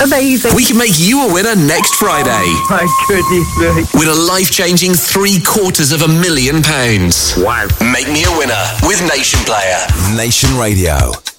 Amazing. We can make you a winner next Friday. My goodness me. With a life-changing £750,000. Wow. Make me a winner with Nation Player. Nation Radio.